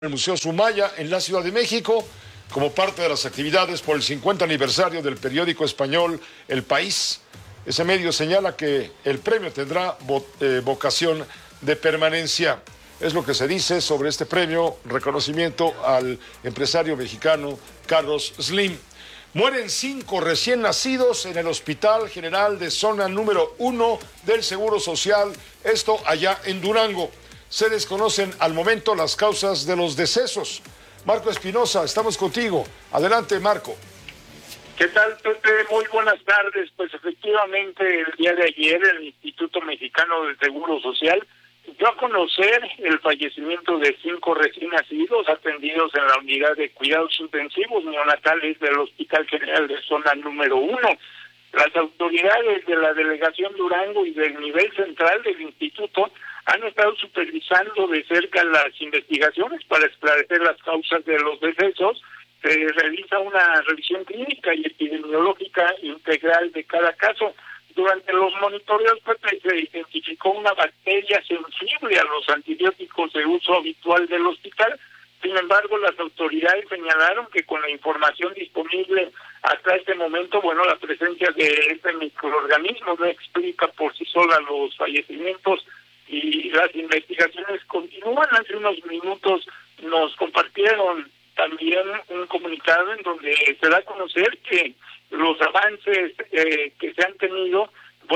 el Museo Sumaya en la Ciudad de México como parte de las actividades por el 50 aniversario del periódico español El País. Ese medio señala que el premio tendrá vocación de permanencia. Es lo que se dice sobre este premio, reconocimiento al empresario mexicano Carlos Slim. Mueren 5 recién nacidos en el Hospital General de Zona número 1 del Seguro Social, esto allá en Durango. Se desconocen al momento las causas de los decesos. Marco Espinosa, estamos contigo. Adelante, Marco. ¿Qué tal, Pepe? Muy buenas tardes. Pues efectivamente, el día de ayer el Instituto Mexicano del Seguro Social dio a conocer el fallecimiento de 5 recién nacidos atendidos en la unidad de cuidados intensivos neonatales del Hospital General de Zona número 1. Las autoridades de la Delegación Durango y del nivel central del instituto han estado supervisando de cerca las investigaciones para esclarecer las causas de los decesos. Se realiza una revisión clínica y epidemiológica integral de cada caso. Durante los monitoreos se identificó una bacteria sensible a los antibióticos de uso habitual del hospital. Sin embargo, las autoridades señalaron que con la información disponible hasta este momento, la presencia de este microorganismo no explica por sí sola los fallecimientos y las investigaciones continúan. Hace unos minutos nos compartieron también un comunicado en donde se da a conocer que los avances que se han tenido,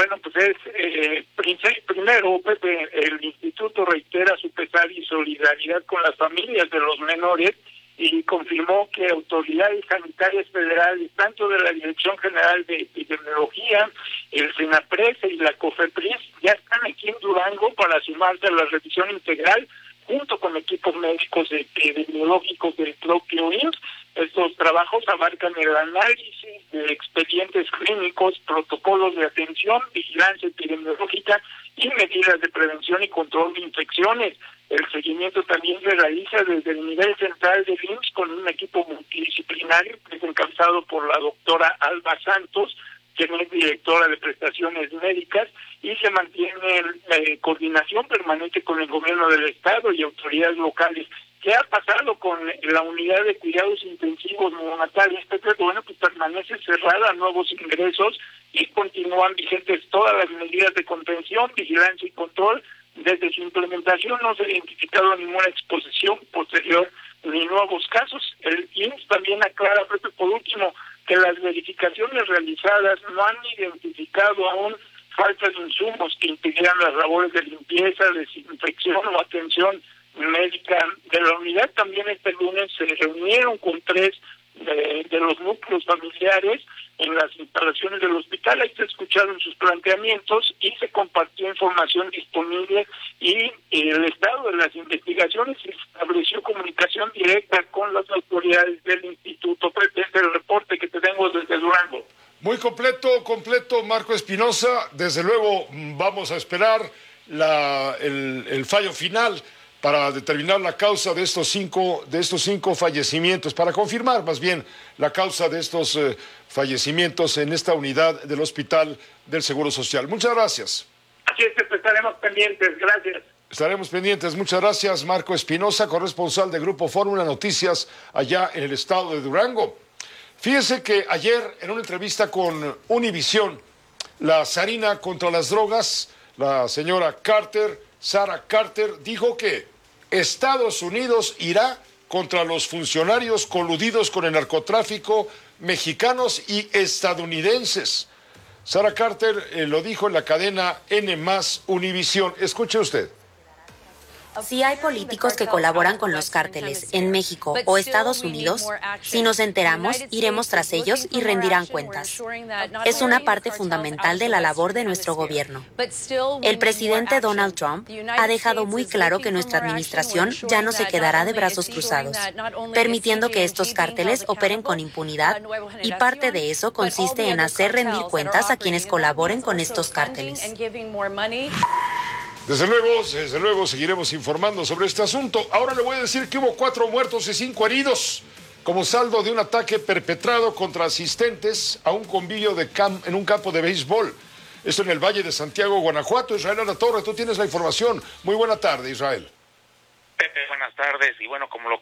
primero, Pepe, el instituto reitera su pesar y solidaridad con las familias de los menores y confirmó que autoridades sanitarias federales, tanto de la Dirección General de Epidemiología, el SENAPRES y la COFEPRIS, ya están aquí en Durango para sumarse a la revisión integral junto con equipos médicos epidemiológicos del propio IMSS. Estos trabajos abarcan el análisis de expedientes clínicos, protocolos de atención, vigilancia epidemiológica y medidas de prevención y control de infecciones. El seguimiento también se realiza desde el nivel central del IMSS con un equipo multidisciplinario que es encabezado por la doctora Alba Santos, quien es directora de prestaciones médicas, y se mantiene coordinación permanente con el gobierno del estado y autoridades locales. ¿Qué ha pasado con la unidad de cuidados intensivos neonatales? Pues permanece cerrada a nuevos ingresos y continúan vigentes todas las medidas de contención, vigilancia y control. Desde su implementación no se ha identificado ninguna exposición posterior ni nuevos casos. El IMSS también aclara, por último, que las verificaciones realizadas no han identificado aún falta de insumos que impidieran las labores de limpieza, desinfección o atención médica de la unidad. También este lunes se reunieron con 3 de los núcleos familiares en las instalaciones del hospital. Ahí se escucharon sus planteamientos y se compartió información disponible y el estado de las investigaciones, se estableció comunicación directa con las autoridades del instituto. Este es el reporte que tenemos desde Durango. Muy completo, Marco Espinosa. Desde luego vamos a esperar el fallo final para determinar la causa de estos cinco fallecimientos, para confirmar más bien la causa de estos fallecimientos en esta unidad del Hospital del Seguro Social. Muchas gracias. Así es, estaremos pendientes. Gracias. Estaremos pendientes. Muchas gracias, Marco Espinosa, corresponsal de Grupo Fórmula Noticias allá en el estado de Durango. Fíjese que ayer, en una entrevista con Univisión, la zarina contra las drogas, la señora Sarah Carter, dijo que Estados Unidos irá contra los funcionarios coludidos con el narcotráfico mexicanos y estadounidenses. Sarah Carter lo dijo en la cadena N+ Univisión. Escuche usted. Si hay políticos que colaboran con los cárteles en México o Estados Unidos, si nos enteramos, iremos tras ellos y rendirán cuentas. Es una parte fundamental de la labor de nuestro gobierno. El presidente Donald Trump ha dejado muy claro que nuestra administración ya no se quedará de brazos cruzados, permitiendo que estos cárteles operen con impunidad, y parte de eso consiste en hacer rendir cuentas a quienes colaboren con estos cárteles. Desde luego seguiremos informando sobre este asunto. Ahora le voy a decir que hubo 4 muertos y 5 heridos como saldo de un ataque perpetrado contra asistentes a un convivio en un campo de béisbol. Esto en el Valle de Santiago, Guanajuato. Israel Alatorre, tú tienes la información. Muy buena tarde, Israel. Pepe, buenas tardes. Y como lo